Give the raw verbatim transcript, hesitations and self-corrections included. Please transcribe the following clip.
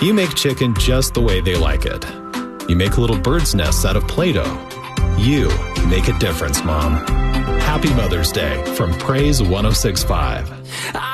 You make chicken just the way they like it. You make little bird's nests out of Play-Doh. You make a difference, Mom. Happy Mother's Day from Praise one oh six point five.